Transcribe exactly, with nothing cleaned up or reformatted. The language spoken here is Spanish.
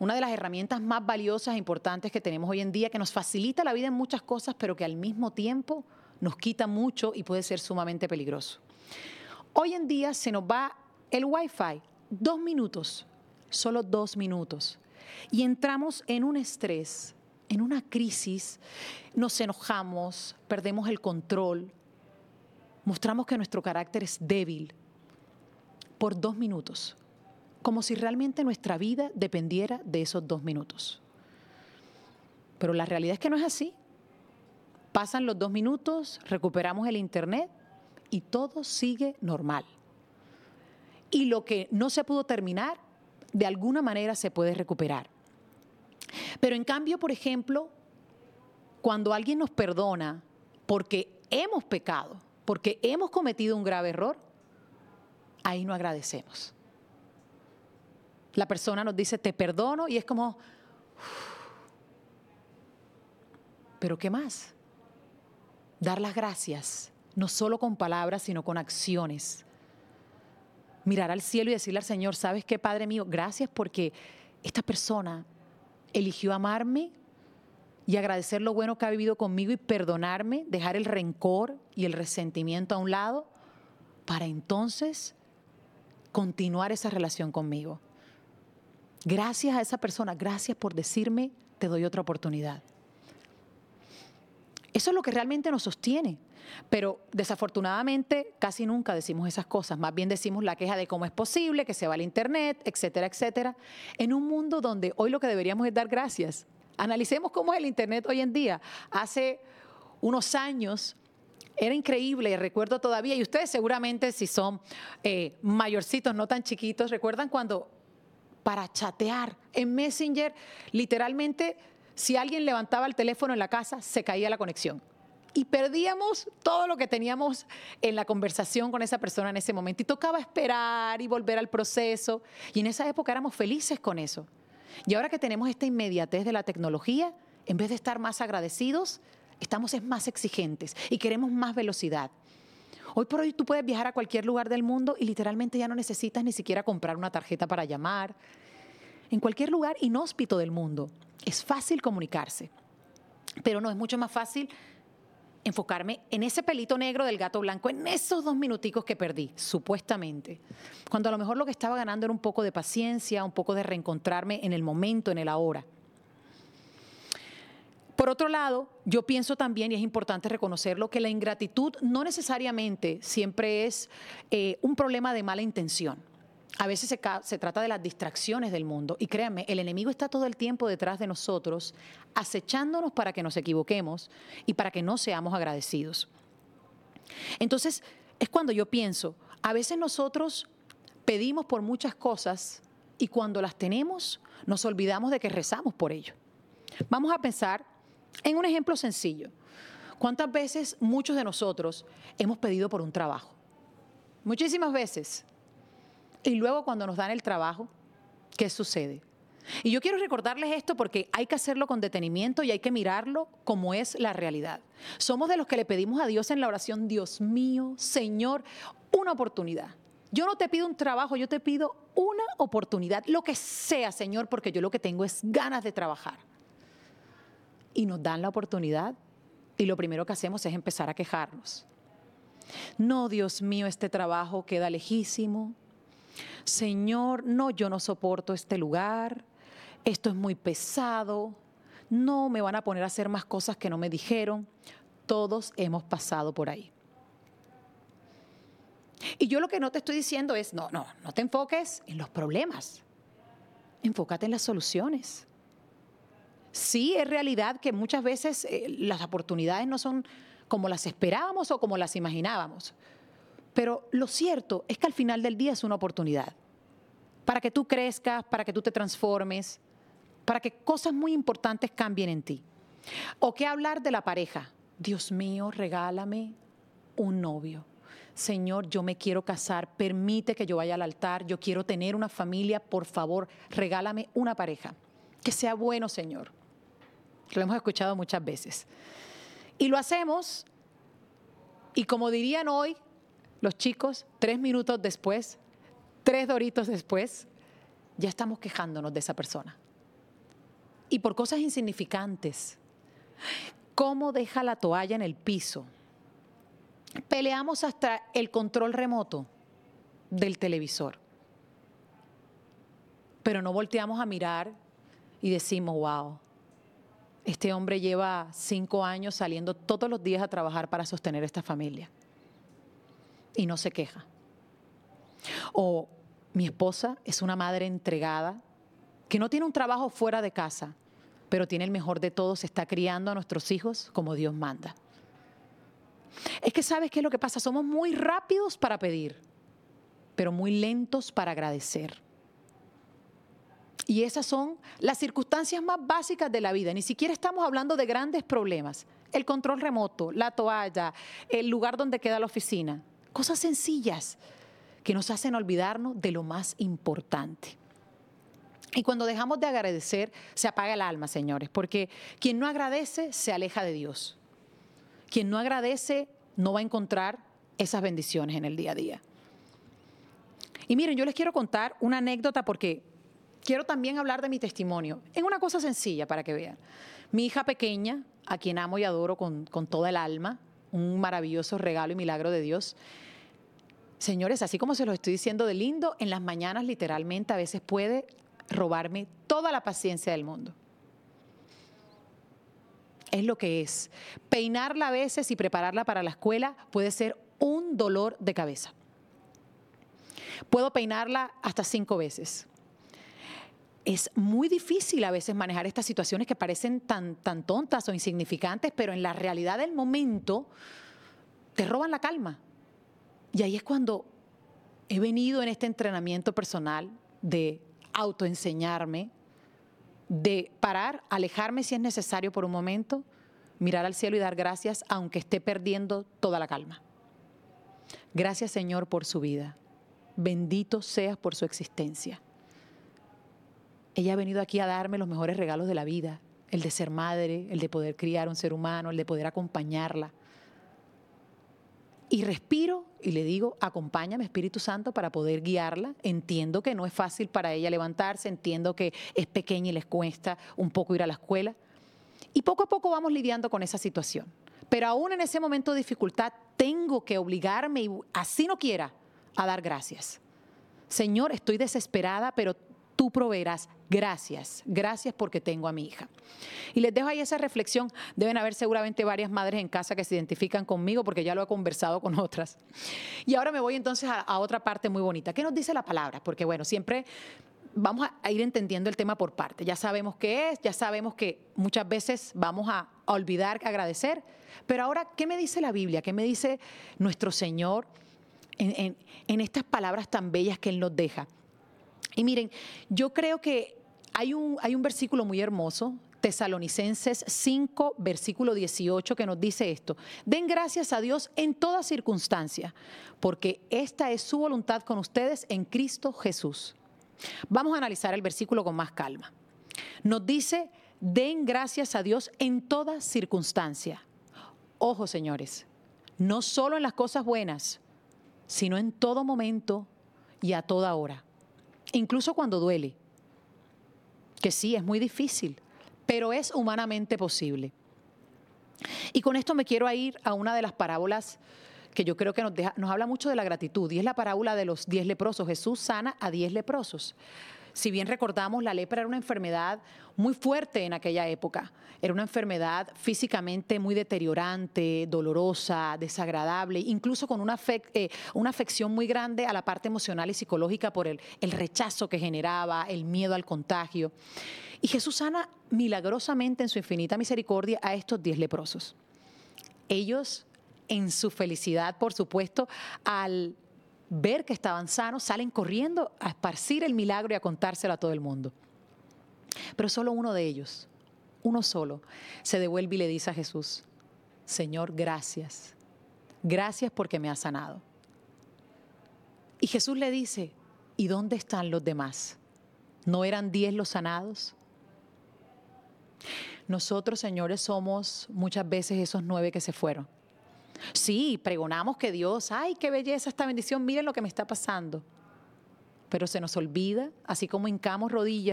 una de las herramientas más valiosas e importantes que tenemos hoy en día, que nos facilita la vida en muchas cosas, pero que al mismo tiempo nos quita mucho y puede ser sumamente peligroso. Hoy en día se nos va el Wi-Fi, dos minutos, solo dos minutos, y entramos en un estrés, en una crisis, nos enojamos, perdemos el control, mostramos que nuestro carácter es débil por dos minutos, como si realmente nuestra vida dependiera de esos dos minutos. Pero la realidad es que no es así. Pasan los dos minutos, recuperamos el internet y todo sigue normal. Y lo que no se pudo terminar, de alguna manera se puede recuperar. Pero en cambio, por ejemplo, cuando alguien nos perdona porque hemos pecado, porque hemos cometido un grave error, ahí no agradecemos. La persona nos dice, te perdono, y es como, ¿pero qué más? Dar las gracias, no solo con palabras, sino con acciones. Mirar al cielo y decirle al Señor, ¿sabes qué, Padre mío? Gracias porque esta persona eligió amarme y agradecer lo bueno que ha vivido conmigo y perdonarme, dejar el rencor y el resentimiento a un lado para entonces continuar esa relación conmigo. Gracias a esa persona, gracias por decirme, te doy otra oportunidad. Eso es lo que realmente nos sostiene, pero desafortunadamente casi nunca decimos esas cosas, más bien decimos la queja de cómo es posible, que se va al internet, etcétera, etcétera, en un mundo donde hoy lo que deberíamos es dar gracias. Analicemos cómo es el internet hoy en día. Hace unos años era increíble, recuerdo todavía, y ustedes seguramente si son eh, mayorcitos, no tan chiquitos, recuerdan cuando para chatear en Messenger, literalmente, si alguien levantaba el teléfono en la casa, se caía la conexión. Y perdíamos todo lo que teníamos en la conversación con esa persona en ese momento. Y tocaba esperar y volver al proceso. Y en esa época éramos felices con eso. Y ahora que tenemos esta inmediatez de la tecnología, en vez de estar más agradecidos, estamos es más exigentes y queremos más velocidad. Hoy por hoy tú puedes viajar a cualquier lugar del mundo y literalmente ya no necesitas ni siquiera comprar una tarjeta para llamar. En cualquier lugar inhóspito del mundo es fácil comunicarse, pero no, es mucho más fácil enfocarme en ese pelito negro del gato blanco, en esos dos minuticos que perdí, supuestamente, cuando a lo mejor lo que estaba ganando era un poco de paciencia, un poco de reencontrarme en el momento, en el ahora. Por otro lado, yo pienso también, y es importante reconocerlo, que la ingratitud no necesariamente siempre es eh, un problema de mala intención. A veces se, se trata de las distracciones del mundo. Y créanme, el enemigo está todo el tiempo detrás de nosotros, acechándonos para que nos equivoquemos y para que no seamos agradecidos. Entonces, es cuando yo pienso, a veces nosotros pedimos por muchas cosas y cuando las tenemos, nos olvidamos de que rezamos por ello. Vamos a pensar en un ejemplo sencillo. ¿Cuántas veces muchos de nosotros hemos pedido por un trabajo? Muchísimas veces. Y luego cuando nos dan el trabajo, ¿qué sucede? Y yo quiero recordarles esto porque hay que hacerlo con detenimiento y hay que mirarlo como es la realidad. Somos de los que le pedimos a Dios en la oración, Dios mío, Señor, una oportunidad. Yo no te pido un trabajo, yo te pido una oportunidad, lo que sea, Señor, porque yo lo que tengo es ganas de trabajar. Y nos dan la oportunidad y lo primero que hacemos es empezar a quejarnos. No, Dios mío, este trabajo queda lejísimo. Señor, no, yo no soporto este lugar, esto es muy pesado, no, me van a poner a hacer más cosas que no me dijeron. Todos hemos pasado por ahí. Y yo lo que no te estoy diciendo es, no, no, no te enfoques en los problemas, enfócate en las soluciones. Sí, es realidad que muchas veces eh, las oportunidades no son como las esperábamos o como las imaginábamos. Pero lo cierto es que al final del día es una oportunidad para que tú crezcas, para que tú te transformes, para que cosas muy importantes cambien en ti. O qué hablar de la pareja. Dios mío, regálame un novio. Señor, yo me quiero casar, permite que yo vaya al altar, yo quiero tener una familia, por favor, regálame una pareja. Que sea bueno, Señor. Lo hemos escuchado muchas veces. Y lo hacemos, y como dirían hoy los chicos, tres minutos después, tres doritos después, ya estamos quejándonos de esa persona. y por cosas insignificantes. ¿Cómo deja la toalla en el piso? Peleamos hasta el control remoto del televisor. Pero no volteamos a mirar y decimos, wow, este hombre lleva cinco años saliendo todos los días a trabajar para sostener esta familia. Y no se queja. O mi esposa es una madre entregada que no tiene un trabajo fuera de casa, pero tiene el mejor de todos, está criando a nuestros hijos como Dios manda. Es que ¿sabes qué es lo que pasa? Somos muy rápidos para pedir, pero muy lentos para agradecer. Y esas son las circunstancias más básicas de la vida. Ni siquiera estamos hablando de grandes problemas. El control remoto, la toalla, el lugar donde queda la oficina. Cosas sencillas que nos hacen olvidarnos de lo más importante. Y cuando dejamos de agradecer, se apaga el alma, señores, porque quien no agradece se aleja de Dios. Quien no agradece no va a encontrar esas bendiciones en el día a día. Y miren, yo les quiero contar una anécdota porque quiero también hablar de mi testimonio en una cosa sencilla para que vean. Mi hija pequeña, a quien amo y adoro con, con toda el alma, un maravilloso regalo y milagro de Dios. Señores, así como se los estoy diciendo de lindo, en las mañanas literalmente a veces puede robarme toda la paciencia del mundo. Es lo que es. Peinarla a veces y prepararla para la escuela puede ser un dolor de cabeza. Puedo peinarla hasta cinco veces. Es muy difícil a veces manejar estas situaciones que parecen tan, tan tontas o insignificantes, pero en la realidad del momento te roban la calma. Y ahí es cuando he venido en este entrenamiento personal de autoenseñarme, de parar, alejarme si es necesario por un momento, mirar al cielo y dar gracias aunque esté perdiendo toda la calma. Gracias, Señor, por su vida. Bendito seas por su existencia. Ella ha venido aquí a darme los mejores regalos de la vida, el de ser madre, el de poder criar un ser humano, el de poder acompañarla. Y respiro y le digo, acompáñame, Espíritu Santo, para poder guiarla. Entiendo que no es fácil para ella levantarse, entiendo que es pequeña y les cuesta un poco ir a la escuela. Y poco a poco vamos lidiando con esa situación. Pero aún en ese momento de dificultad tengo que obligarme, y así no quiera, a dar gracias. Señor, estoy desesperada, pero tú proveerás. Gracias, gracias porque tengo a mi hija. Y les dejo ahí esa reflexión. Deben haber seguramente varias madres en casa que se identifican conmigo porque ya lo he conversado con otras. Y ahora me voy entonces a, a otra parte muy bonita. ¿Qué nos dice la palabra? Porque bueno, siempre vamos a ir entendiendo el tema por partes. Ya sabemos qué es, ya sabemos que muchas veces vamos a, a olvidar agradecer. Pero ahora, ¿qué me dice la Biblia? ¿Qué me dice nuestro Señor en, en, en estas palabras tan bellas que Él nos deja? Y miren, yo creo que hay un, hay un versículo muy hermoso, Tesalonicenses cinco, versículo dieciocho, que nos dice esto: den gracias a Dios en toda circunstancia, porque esta es su voluntad con ustedes en Cristo Jesús. Vamos a analizar el versículo con más calma. Nos dice, den gracias a Dios en toda circunstancia. Ojo, señores, no solo en las cosas buenas, sino en todo momento y a toda hora. Incluso cuando duele, que sí, es muy difícil, pero es humanamente posible. Y con esto me quiero ir a una de las parábolas que yo creo que nos, deja, nos habla mucho de la gratitud, y es la parábola de los diez leprosos. Jesús sana a diez leprosos. Si bien recordamos, la lepra era una enfermedad muy fuerte en aquella época. Era una enfermedad físicamente muy deteriorante, dolorosa, desagradable, incluso con una, afec eh, una afección muy grande a la parte emocional y psicológica por el, el rechazo que generaba, el miedo al contagio. Y Jesús sana milagrosamente en su infinita misericordia a estos diez leprosos. Ellos, en su felicidad, por supuesto, al ver que estaban sanos, salen corriendo a esparcir el milagro y a contárselo a todo el mundo. Pero solo uno de ellos, uno solo, se devuelve y le dice a Jesús: Señor, gracias, gracias porque me has sanado. Y Jesús le dice: ¿y dónde están los demás? ¿No eran diez los sanados? Nosotros, señores, somos muchas veces esos nueve que se fueron. Sí, pregonamos que Dios, ay, qué belleza esta bendición, miren lo que me está pasando. Pero se nos olvida, así como hincamos rodillas